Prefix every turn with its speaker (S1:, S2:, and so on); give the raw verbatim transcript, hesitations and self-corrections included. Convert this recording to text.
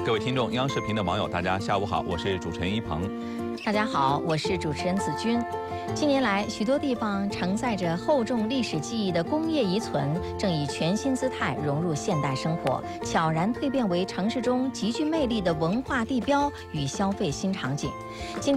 S1: 各位听众，央视频的网友，大家下午好，我是主持人一鹏。
S2: 大家好，我是主持人子君。近年来，许多地方承载着厚重历史记忆的工业遗存，正以全新姿态融入现代生活，悄然蜕变为城市中极具魅力的文化地标与消费新场景。今